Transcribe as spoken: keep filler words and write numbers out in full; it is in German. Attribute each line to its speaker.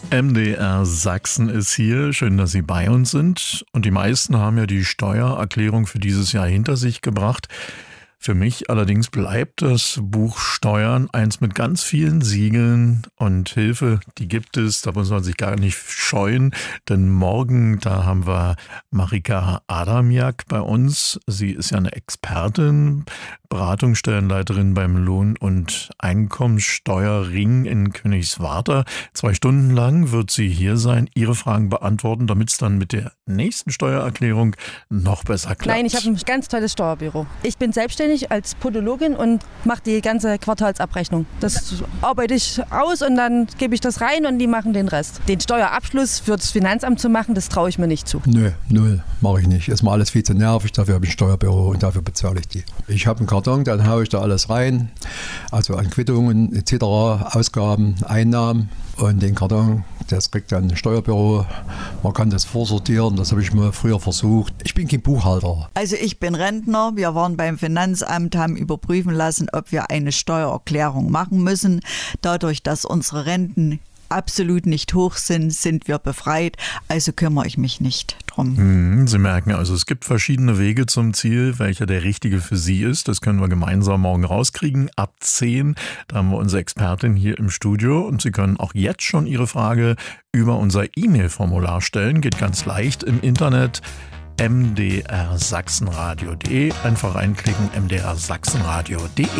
Speaker 1: M D R Sachsen ist hier. Schön, dass Sie bei uns sind. Und die meisten haben ja die Steuererklärung für dieses Jahr hinter sich gebracht. Für mich allerdings bleibt das Buch Steuern eins mit ganz vielen Siegeln, und Hilfe, die gibt es, da muss man sich gar nicht scheuen, denn morgen, da haben wir Marika Adamiak bei uns. Sie ist ja eine Expertin, Beratungsstellenleiterin beim Lohn- und Einkommensteuerring in Königswarter. Zwei Stunden lang wird sie hier sein, Ihre Fragen beantworten, damit es dann mit der nächsten Steuererklärung noch besser klappt.
Speaker 2: Nein, ich habe ein ganz tolles Steuerbüro. Ich bin selbstständig als Podologin und mache die ganze Quartalsabrechnung. Das arbeite ich aus und dann gebe ich das rein und die machen den Rest. Den Steuerabschluss für das Finanzamt zu machen, das traue ich mir nicht zu.
Speaker 3: Nö, null, mache ich nicht. Ist mir alles viel zu nervig, dafür habe ich ein Steuerbüro und dafür bezahle ich die. Ich habe einen Karton, dann haue ich da alles rein, also an Quittungen et cetera, Ausgaben, Einnahmen, und den Karton, das kriegt dann ein Steuerbüro. Man kann das vorsortieren, das habe ich mal früher versucht. Ich bin kein Buchhalter.
Speaker 4: Also ich bin Rentner, wir waren beim Finanzamt, haben überprüfen lassen, ob wir eine Steuererklärung machen müssen. Dadurch, dass unsere Renten absolut nicht hoch sind, sind wir befreit, also kümmere ich mich nicht drum.
Speaker 1: Sie merken also, es gibt verschiedene Wege zum Ziel, welcher der richtige für Sie ist. Das können wir gemeinsam morgen rauskriegen, ab zehn. Da haben wir unsere Expertin hier im Studio, und Sie können auch jetzt schon Ihre Frage über unser E-Mail-Formular stellen. Geht ganz leicht im Internet. m d r sachsenradio punkt de. Einfach reinklicken, m d r sachsenradio punkt de.